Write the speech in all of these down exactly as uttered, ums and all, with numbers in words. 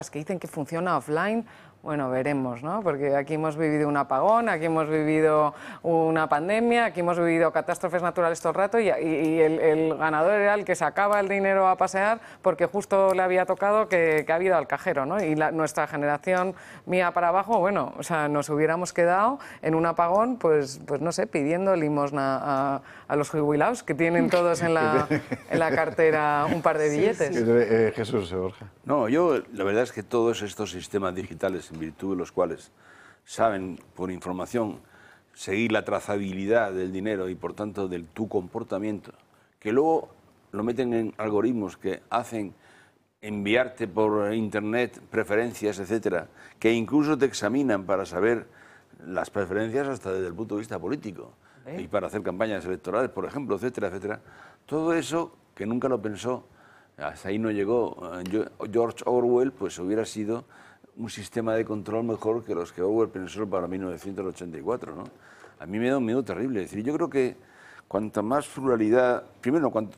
que dicen que funciona offline, bueno, veremos, ¿no? Porque aquí hemos vivido un apagón, aquí hemos vivido una pandemia, aquí hemos vivido catástrofes naturales todo el rato y, y, y el, el ganador era el que sacaba el dinero a pasear porque justo le había tocado que, que ha habido al cajero, ¿no? Y la, nuestra generación mía para abajo, bueno, o sea, nos hubiéramos quedado en un apagón, pues, pues no sé, pidiendo limosna a, a los jubilados que tienen todos en la, en la cartera un par de billetes. Sí, sí. Eh, Jesús, Borja. No, yo la verdad es que todos estos sistemas digitales, en virtud de los cuales saben por información seguir la trazabilidad del dinero y por tanto del tu comportamiento, que luego lo meten en algoritmos que hacen enviarte por internet preferencias, etcétera, que incluso te examinan para saber las preferencias hasta desde el punto de vista político ¿Eh? y para hacer campañas electorales, por ejemplo, etcétera, etcétera. Todo eso que nunca lo pensó, hasta ahí no llegó George Orwell, pues hubiera sido un sistema de control mejor que los que Orwell pensó para mil novecientos ochenta y cuatro, ¿no? A mí me da un miedo terrible. Es decir, yo creo que cuanta más pluralidad, primero, cuanto,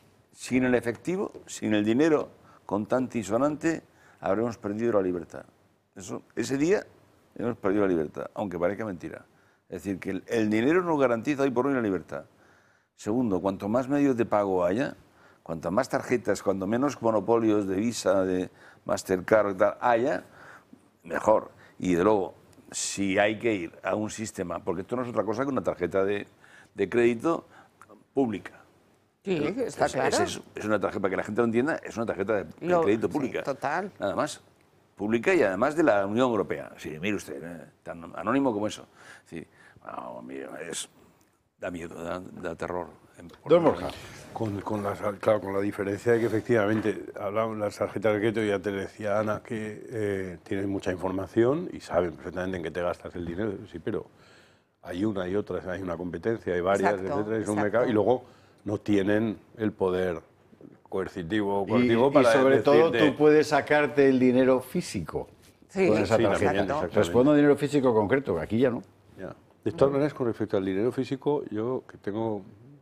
sin el efectivo, sin el dinero contante y sonante, habremos perdido la libertad. Eso, ese día hemos perdido la libertad, aunque parezca mentira. Es decir, que el, el dinero nos garantiza hoy por hoy la libertad. Segundo, cuanto más medios de pago haya, cuanto más tarjetas, cuanto menos monopolios de Visa, de Mastercard y tal haya, mejor. Y de luego, si hay que ir a un sistema, porque esto no es otra cosa que una tarjeta de, de crédito pública. Sí, está es, claro. Es, es, es una tarjeta, para que la gente lo entienda, es una tarjeta de, de lo, crédito pública. Sí, total. Nada más. Pública y además de la Unión Europea. Sí, mire usted, eh, tan anónimo como eso. Sí, oh, mire, es, da miedo, da, da terror. Don Borja. Con, con, la, claro, con la diferencia de que efectivamente hablamos las tarjetas de crédito, ya te decía Ana que eh, tienen mucha información y saben perfectamente en qué te gastas el dinero, sí, pero hay una y otra, hay una competencia, hay varias, exacto, etcétera, es un exacto. mercado, y luego no tienen el poder coercitivo, coercitivo y, para y sobre decirte... todo tú puedes sacarte el dinero físico sí, con esa sí, tarjeta. también, Respondo a dinero físico concreto, aquí ya no. Ya. De todas maneras, con respecto al dinero físico, yo que tengo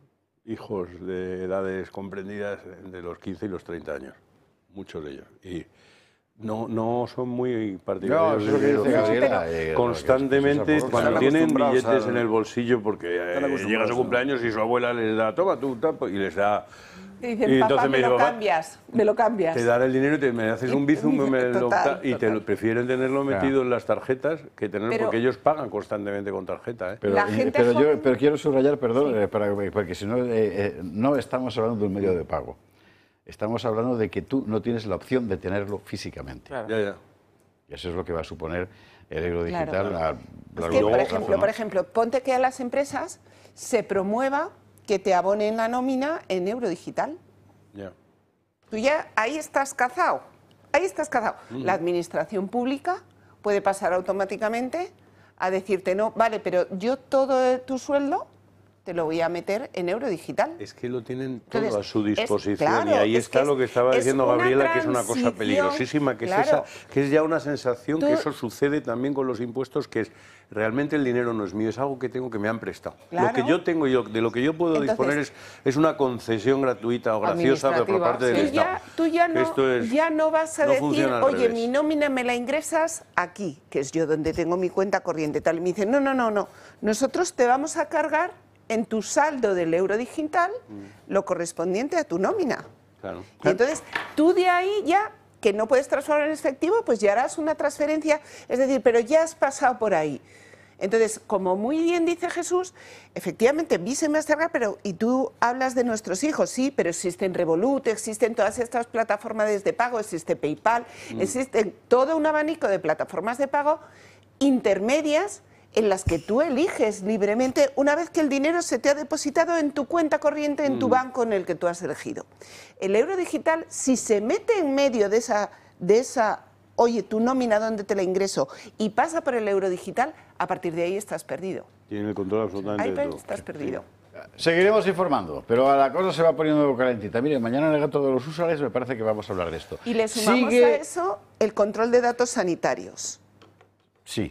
hijos de edades comprendidas de los quince y los treinta años, muchos de ellos, y no, no son muy partidarios No, del dinero dice físico. Gabriela, eh, Constantemente, no, cuando tienen billetes a... en el bolsillo, porque eh, llega su cumpleaños y su abuela les da, toma tú, tapa, y les da... Y dicen, y papá, me, me lo digo, cambias, me lo cambias. Te dará el dinero y te me haces un bizum me lo, Total, y te total. lo, prefieren tenerlo metido Claro. en las tarjetas que tenerlo, Pero- porque ellos pagan constantemente con tarjeta. ¿eh? Pero, La gente pero joven- yo pero quiero subrayar, perdón, eh, para, porque si no, eh, eh, no estamos hablando de un medio de pago. Estamos hablando de que tú no tienes la opción de tenerlo físicamente. Claro. Ya, ya. Y eso es lo que va a suponer el euro digital. Claro. a Es largo que, por plazo, ejemplo, ¿no? por ejemplo, ponte que a las empresas se promueva que te abonen la nómina en euro digital. Ya. Tú ya ahí estás cazado, ahí estás cazado. La administración pública puede pasar automáticamente a decirte, no, vale, pero yo todo tu sueldo te lo voy a meter en euro digital. Es que lo tienen todo Entonces, a su es- disposición claro, y ahí es está que lo es- que estaba es diciendo una Gabriela, que es una cosa transición, peligrosísima, que claro. es esa, que es ya una sensación Tú- que eso sucede también con los impuestos, que es realmente el dinero no es mío, es algo que tengo que me han prestado. Claro. Lo que yo tengo y lo- de lo que yo puedo Entonces, disponer es, es una concesión gratuita o graciosa pero por administrativa, parte del Tú sí. Estado. ya, tú ya Que no, esto es- ya no vas a no decir, funciona al oye, revés. mi nómina me la ingresas aquí, que es yo donde tengo mi cuenta corriente, tal. Y me dicen, no, no, no, no, nosotros te vamos a cargar en tu saldo del euro digital lo correspondiente a tu nómina. Claro. Y entonces, tú de ahí ya, que no puedes transformar en efectivo, pues ya harás una transferencia, es decir, pero ya has pasado por ahí. Entonces, como muy bien dice Jesús, efectivamente, Visa y Mastercard, pero y tú hablas de nuestros hijos, sí, pero existen Revolut, existen todas estas plataformas de pago, existe PayPal, existen todo un abanico de plataformas de pago intermedias en las que tú eliges libremente una vez que el dinero se te ha depositado en tu cuenta corriente, en tu banco en el que tú has elegido. El euro digital, si se mete en medio de esa, de esa oye, tu nómina, ¿dónde te la ingreso? Y pasa por el euro digital, a partir de ahí estás perdido. Tienen el control absolutamente Ahí de todo. estás perdido. Seguiremos informando, pero la cosa se va poniendo calentita. Miren, mañana en el Gato de los Usuarios me parece que vamos a hablar de esto. Y le sumamos Sigue... a eso el control de datos sanitarios. Sí.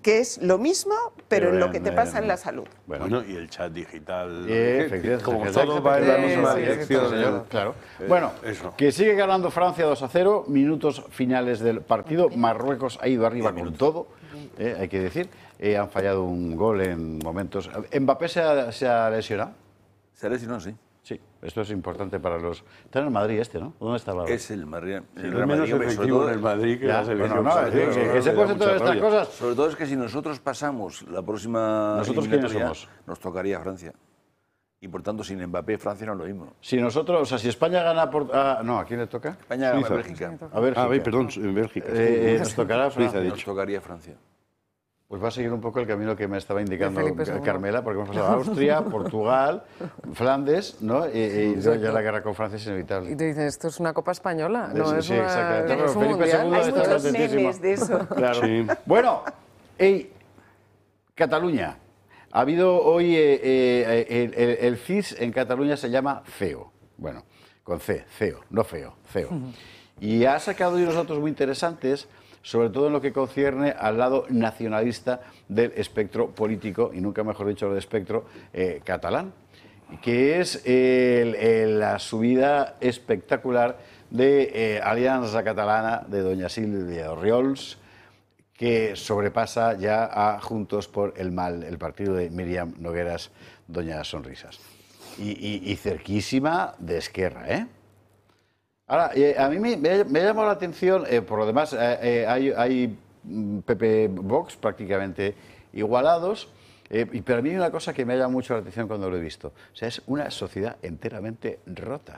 que es lo mismo, pero, Pero en lo en- que te pasa en en- la salud. Bueno, Bueno, y el chat digital, Eh, que- efectivamente, como efectivamente. todo va en la Sí, misma sí, sí, dirección. sí, ¿eh? Claro. Eh, Bueno, eso. que sigue ganando Francia dos a cero, minutos finales del partido. Marruecos ha ido arriba con todo, eh, hay que decir. Eh, han fallado un gol en momentos. ¿Mbappé se ha, se ha lesionado? ¿Se lesionó? Sí. Sí, esto es importante para los... Está en el Madrid este, ¿no? ¿Dónde estaba? Es el Madrid. el Es Real menos Madrid, hombre, sobre efectivo todo- en el Madrid que Ya, la selección. bueno, no, francesa, que- que- ¿no? que se Me da pueden mucha todas estas rabia. cosas. Sobre todo es que si nosotros pasamos la próxima ¿Nosotros quiénes eliminatoria, somos? nos tocaría Francia. Y por tanto, sin Mbappé, Francia no es lo mismo. Si nosotros, o sea, si España gana por... ah, no, ¿a quién le toca? España gana a Suiza. Bélgica. A ver, Ah, ve, perdón, en Bélgica. Eh, eh, nos tocará Suiza, Francia. ha Nos dicho. tocaría Francia. Pues va a seguir un poco el camino que me estaba indicando De Felipe segundo. Carmela, porque hemos pasado a Austria, Portugal, Flandes, ¿no? Y, y ya la guerra con Francia es inevitable. Y tú dices, esto es una copa española, De- no sí, es, sí, una, exactamente. no es un Felipe mundial. segundo Hay está muchos contentísimo. memes de eso. Claro. Sí. Bueno, ey, Cataluña. Ha habido hoy eh, eh, el, el- el C I S en Cataluña se llama CEO. Bueno, con C, CEO, no feo, CEO. Y ha sacado unos datos muy interesantes, sobre todo en lo que concierne al lado nacionalista del espectro político, y nunca mejor dicho del espectro eh, catalán, que es el- el- la subida espectacular de eh, Alianza Catalana de doña Sílvia Orriols, que sobrepasa ya a Juntos por el Mal, el partido de Míriam Nogueras, doña Sonrisas. Y, y- y cerquísima de Esquerra, ¿eh? Ahora, eh, a mí me, me ha me ha llamado la atención, eh, por lo demás, eh, eh, hay, hay mm, P P Vox prácticamente igualados, eh, y pero a mí hay una cosa que me ha llamado mucho la atención cuando lo he visto. O sea, es una sociedad enteramente rota.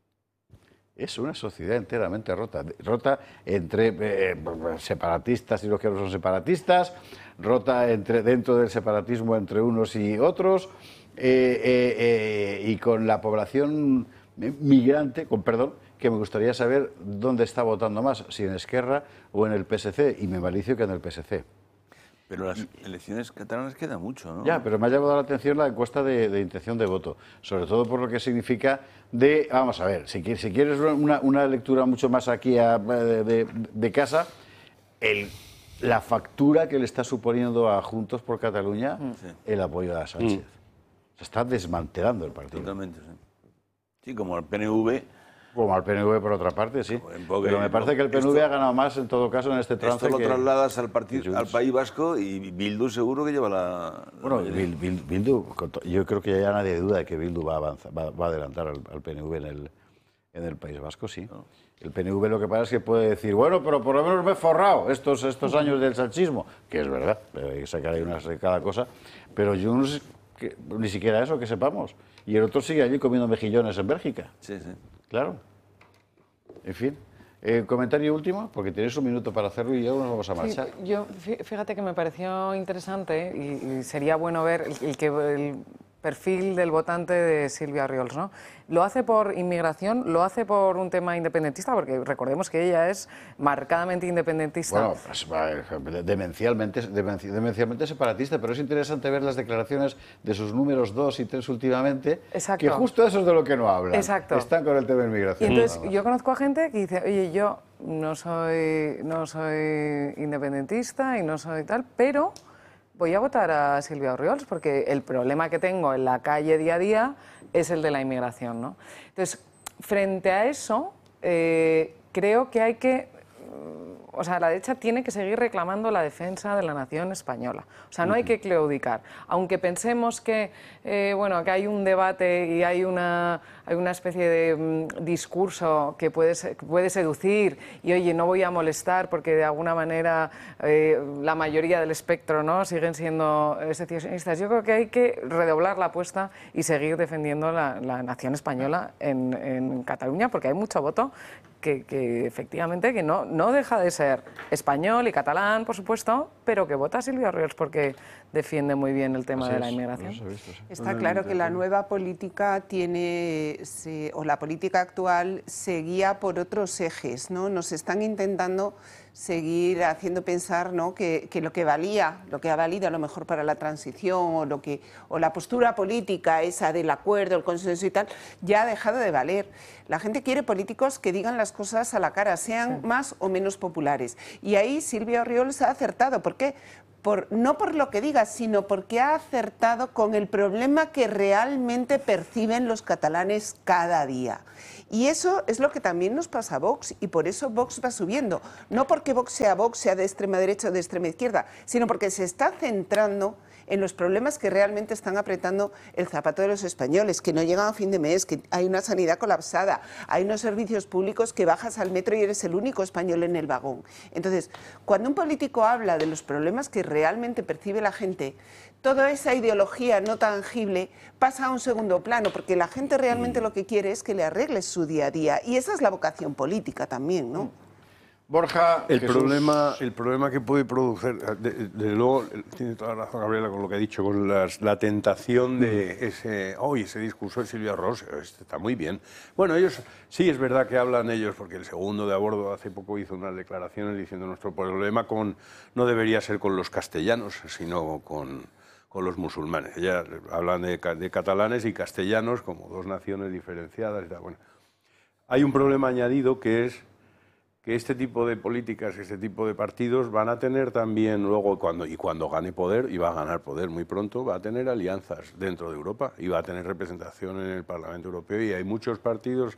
Es una sociedad enteramente rota, rota entre eh, separatistas y los que no son separatistas, rota entre, dentro del separatismo entre unos y otros, eh, eh, eh, y con la población migrante, con perdón, que me gustaría saber dónde está votando más, si en Esquerra o en el P S C, y me malicio que en el P S C. Pero las elecciones catalanas queda mucho, ¿no? Ya, pero me ha llamado la atención la encuesta de, de intención de voto, sobre todo por lo que significa de, vamos a ver, si quieres, si quieres una, una lectura mucho más aquí a- de, de- de casa, el, la factura que le está suponiendo a Juntos por Cataluña Sí. el apoyo a Sánchez. Se está desmantelando el partido. Totalmente, sí. Sí, como el P N V, Como al P N V por otra parte, sí. en poco- Pero me parece que el P N V esto- ha ganado más en todo caso en este trance esto lo que... trasladas al, partido, Junts. al País Vasco y Bildu seguro que lleva la... la Bueno, mayoría. Bil- Bil- Bildu, con to- yo creo que ya nadie duda de que Bildu va a, avanzar, va, va a adelantar al, al P N V en el, en el País Vasco, sí. El P N V lo que pasa es que puede decir, bueno, pero por lo menos me he forrado estos, estos años del sanchismo, que es verdad, hay que sacar ahí una de cada cosa, pero Junts, que, ni siquiera eso, que sepamos. Y el otro sigue allí comiendo mejillones en Bélgica, Sí, sí. claro. En fin, eh, comentario último, porque tienes un minuto para hacerlo y ya nos vamos a Sí, marchar. yo, fí- fíjate que me pareció interesante y, y sería bueno ver el, el que, el perfil del votante de Silvia Orriols, ¿no? Lo hace por inmigración, lo hace por un tema independentista, porque recordemos que ella es marcadamente independentista. Bueno, pues, va, demencialmente, demenci- demencialmente separatista, pero es interesante ver las declaraciones de sus números dos y tres últimamente, Exacto. que justo eso es de lo que no hablan. Exacto. Están con el tema de Y inmigración. entonces nada más. yo conozco a gente que dice, oye, yo no soy, no soy independentista y no soy tal, pero voy a votar a Silvia Orriols porque el problema que tengo en la calle día a día es el de la inmigración, ¿no? Entonces, frente a eso, eh, creo que hay que... O sea, la derecha tiene que seguir reclamando la defensa de la nación española. O sea, no hay que claudicar. Aunque pensemos que, eh, bueno, que hay un debate y hay una, hay una especie de mm, discurso que puede, se- que puede seducir y, oye, no voy a molestar porque de alguna manera eh, la mayoría del espectro, ¿no?, siguen siendo secesionistas. Yo creo que hay que redoblar la apuesta y seguir defendiendo la, la nación española en, en Cataluña porque hay mucho voto que, que efectivamente que no, no deja de ser español y catalán, por supuesto, pero que vota a Silvia Orriols porque defiende muy bien el tema Así de la es, inmigración. pues eso he visto, sí. Está claro que la nueva política tiene, se- o la política actual se guía por otros ejes, ¿no? Nos están intentando seguir haciendo pensar, ¿no?, que, que lo que valía, lo que ha valido a lo mejor para la transición o, lo que, o la postura política esa del acuerdo, el consenso y tal, ya ha dejado de valer. La gente quiere políticos que digan las cosas a la cara, sean sí. más o menos populares. Y ahí Sílvia Orriols ha acertado. ¿Por qué? Por, no por lo que diga, sino porque ha acertado con el problema que realmente perciben los catalanes cada día. Y eso es lo que también nos pasa a Vox, y por eso Vox va subiendo. No porque Vox sea Vox, sea de extrema derecha o de extrema izquierda, sino porque se está centrando en los problemas que realmente están apretando el zapato de los españoles, que no llegan a fin de mes, que hay una sanidad colapsada, hay unos servicios públicos que bajas al metro y eres el único español en el vagón. Entonces, cuando un político habla de los problemas que realmente percibe la gente, toda esa ideología no tangible pasa a un segundo plano, porque la gente realmente lo que quiere es que le arregles su día a día, y esa es la vocación política también, ¿no? Borja, el Jesús. problema, el problema que puede producir, desde de luego, tiene toda la razón Gabriela con lo que ha dicho, con las, la tentación de ese, oh, ese discurso de Sílvia Orriols, está muy bien. Bueno, ellos, sí es verdad que hablan ellos, porque el segundo de a bordo hace poco hizo unas declaraciones diciendo nuestro problema con, no debería ser con los castellanos, sino con, con los musulmanes. Ella hablan de, de catalanes y castellanos como dos naciones diferenciadas y tal. Bueno, hay un problema añadido que es que este tipo de políticas, este tipo de partidos van a tener también luego, cuando, y cuando gane poder, y va a ganar poder muy pronto, va a tener alianzas dentro de Europa y va a tener representación en el Parlamento Europeo, y hay muchos partidos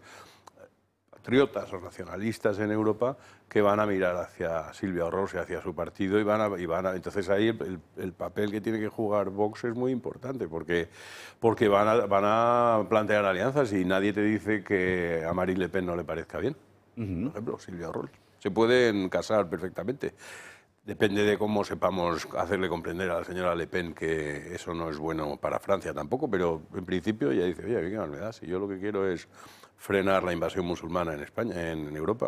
patriotas o nacionalistas en Europa que van a mirar hacia Sílvia Orriols y hacia su partido, y van a, y van a entonces ahí el, el papel que tiene que jugar Vox es muy importante, porque, porque van, a, van a plantear alianzas, y nadie te dice que a Marine Le Pen no le parezca bien. Uh-huh. Por ejemplo, Sílvia Orriols. Se pueden casar perfectamente. Depende de cómo sepamos hacerle comprender a la señora Le Pen que eso no es bueno para Francia tampoco, pero en principio ella dice, oye, ¿qué más me da? Si yo lo que quiero es frenar la invasión musulmana en España, en Europa.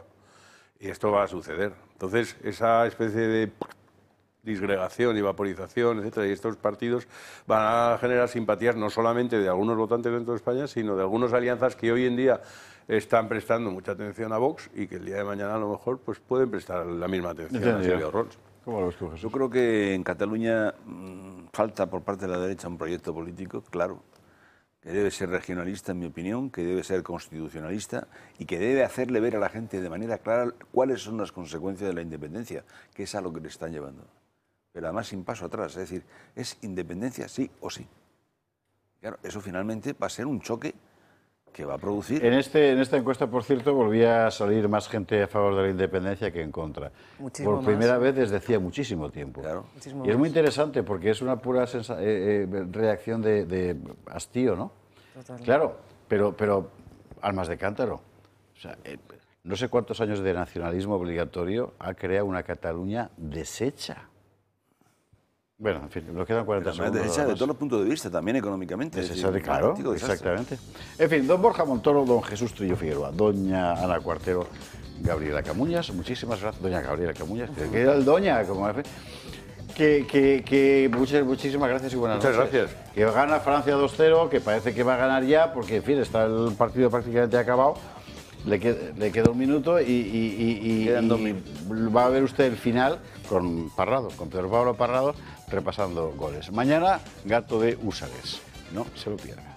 Y esto va a suceder. Entonces, esa especie de disgregación y vaporización, etcétera, y estos partidos van a generar simpatías no solamente de algunos votantes dentro de España, sino de algunas alianzas que hoy en día están prestando mucha atención a Vox, y que el día de mañana a lo mejor pues pueden prestar la misma atención a Sílvia Orriols. ¿Cómo lo ves tú, Jesús? Yo creo que en Cataluña mmm, falta por parte de la derecha un proyecto político, claro, que debe ser regionalista, en mi opinión, que debe ser constitucionalista y que debe hacerle ver a la gente de manera clara cuáles son las consecuencias de la independencia, que es a lo que le están llevando. Pero además sin paso atrás, es decir, es independencia sí o sí. Claro, eso finalmente va a ser un choque que va a producir. En, este, en esta encuesta, por cierto, volvía a salir más gente a favor de la independencia que en contra. Muchísimo por primera más. vez desde hacía muchísimo tiempo. Claro. Muchísimo y es muy interesante porque es una pura sensa eh, eh, reacción de, de hastío, ¿no? Totalmente. Claro, pero, pero almas de cántaro. O sea, eh, no sé cuántos años de nacionalismo obligatorio ha creado una Cataluña deshecha. Bueno, en fin, nos quedan cuarenta segundos. Deshecha de todos los puntos de vista, también económicamente. Deshecha de, claro, exactamente. En fin, don Borja Montoro, don Jesús Trillo Figueroa, doña Ana Cuartero, Gabriela Camuñas, muchísimas gracias, doña Gabriela Camuñas, que era el doña, como que, que, que muchas, muchísimas gracias y buenas muchas noches. Muchas gracias. Que gana Francia dos cero, que parece que va a ganar ya, porque, en fin, está el partido prácticamente acabado. Le queda, le queda un minuto y, y, y, y, y va a ver usted el final con Parrado, con Pedro Pablo Parrado, repasando goles. Mañana, Gato de Húsares. No se lo pierda.